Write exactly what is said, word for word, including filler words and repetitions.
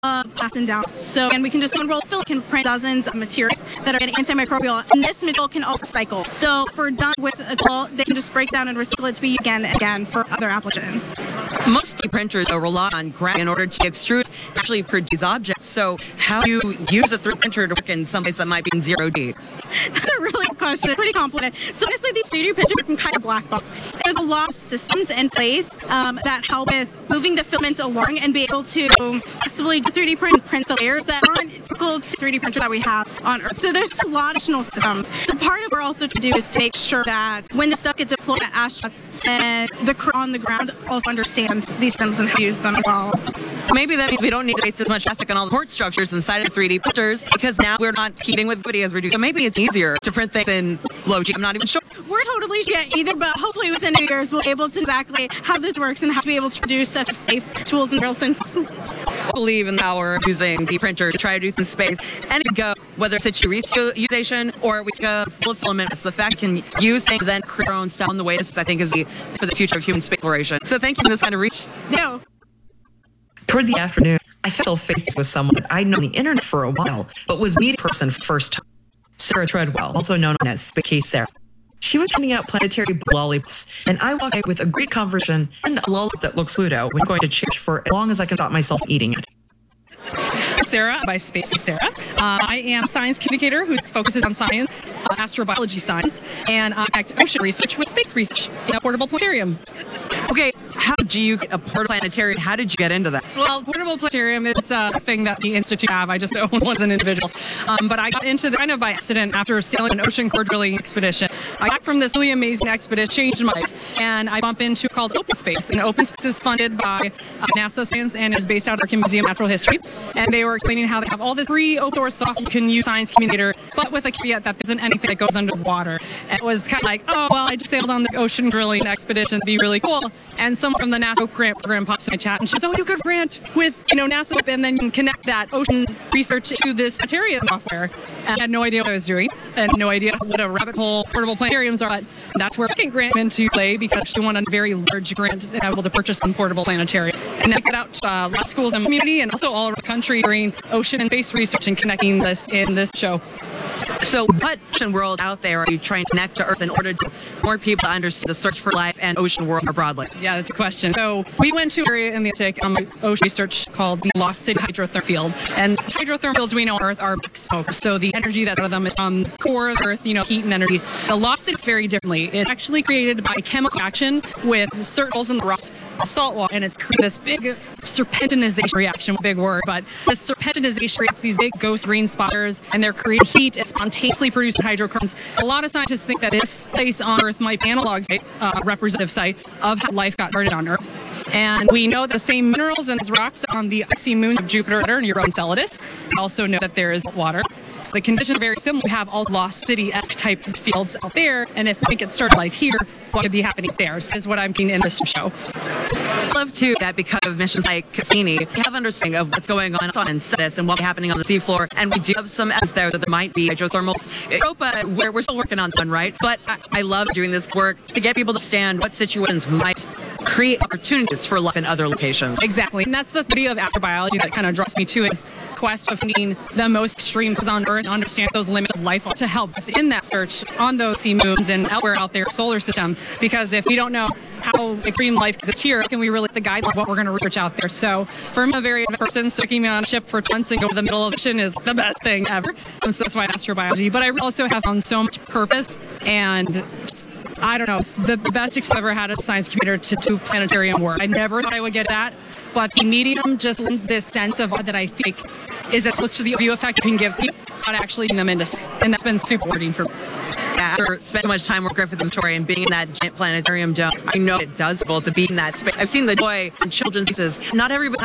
of glass and dowels. So, and we can just unroll fill, can print dozens of materials that are antimicrobial, and this material can also cycle. So, for done with a tool, they can just break down and recycle it to be again and again for other applications. Most three D printers rely on gravity in order to extrude, actually produce objects. So, how do you use a three D printer to work in some place that might be in zero D? That's a really good question. It's pretty complicated. So honestly, these three D printers can kind of black box. There's a lot of systems in place um, that help with moving the filament along and be able to successfully three D print print the layers that aren't typical to three D printers that we have on Earth. So there's a lot of additional systems. So part of what we're also to do is to make sure that when the stuff gets deployed at astronauts and the crew on the ground also understand these systems and how to use them as well. Maybe that means we don't need to waste as much plastic on all the port structures inside of three D printers because now we're not keeping with gravity as we're doing. So maybe it's easier to print things in low G. I'm not even sure. We're totally yet either, but hopefully within a years we'll be able to exactly how this works and how to be able to produce safe tools in real sense. I believe in the power of using the printer to try to do some space and to go, whether it's situ reusation or we go full filament. It's the fact we can use things then create our own stuff on the way. This I think is the for the future of human space exploration. So thank you for this kind of reach. No. Toward the afternoon, I fell face with someone I'd known on the internet for a while, but was meeting in person first time. Sarah Treadwell, also known as Space Case Sarah. She was handing out planetary lollipops, and I walked away with a great conversation and a lollipop that looks Pluto. We're going to change for as long as I can stop myself eating it. Sarah by Space Sarah. Uh, I am a science communicator who focuses on science, uh, astrobiology science, and I act ocean research with space research in a portable planetarium. Okay, how do you get a portable planetarium? How did you get into that? Well, portable planetarium is a thing that the Institute have. I just own one as an individual. Um, but I got into the kind of by accident after sailing an ocean core drilling expedition. I got from this really amazing expedition, changed my life, and I bumped into called Open Space. And Open Space is funded by uh, NASA Science and is based out of the American Museum of Natural History. And they were explaining how they have all this free open source software you can use Science Communicator, but with a caveat that there isn't anything that goes underwater. And it was kind of like, oh, well, I just sailed on the ocean drilling expedition. It'd be really cool. And someone from the NASA grant program pops in my chat and she says, oh, you could grant with, you know, NASA, and then you can connect that ocean research to this planetarium software. And I had no idea what I was doing and no idea what a rabbit hole portable planetariums are. But that's where the second grant went into play because she won a very large grant and able to purchase one portable planetarium. And then get out to uh, law schools and community and also all over the country during ocean and space research and connecting this in this show. So what ocean world out there are you trying to connect to Earth in order to more people to understand the search for life and ocean world more broadly? Yeah, that's a question. So we went to an area in the Atlantic um, ocean research called the Lost City Hydrothermal Field. And hydrothermal fields we know on Earth are smoke. So the energy that out of them is on the core of the Earth, you know, heat and energy. The Lost City is very differently. It's actually created by chemical action with certain holes in the rocks, salt water, and it's created this big serpentinization reaction, big word, but this serpentinization creates these big ghost green spotters, and they're creating heat and spontaneously producing hydrocarbons. A lot of scientists think that this place on Earth might be an analog site, uh, representative site of how life got started on Earth. And we know the same minerals and rocks on the icy moons of Jupiter and Europa and Enceladus. We also know that there is water. So the conditions are very similar. We have all Lost City-esque type fields out there, and if we could start life here, what could be happening there? So is what I'm seeing in this show. I love too that because of missions like Cassini, we have understanding of what's going on on Enceladus and what's happening on the seafloor, and we do have some evidence there that there might be hydrothermals. Europa, where we're still working on one, right? But I, I love doing this work to get people to understand what situations might create opportunities for life in other locations. Exactly, and that's the beauty of astrobiology that kind of draws me to is quest of finding the most extreme things on Earth and understand those limits of life to help us in that search on those sea moons and elsewhere out there solar system. Because if we don't know how extreme life exists here, can we really the guide what we're going to research out there? So for me, a very advanced person, sticking me on a ship for months and go to the middle of the ocean is the best thing ever. And so that's why astrobiology. But I also have found so much purpose and just, I don't know, it's the best experience I've ever had as a science communicator to do planetarium work. I never thought I would get that, but the medium just lends this sense of that I think is as close to the view effect you can give people without actually getting them into, and that's been super rewarding for me. After spending so much time with Griffith Observatory and being in that giant planetarium dome, I know it does well to be in that space. I've seen the joy in children's faces. Not everybody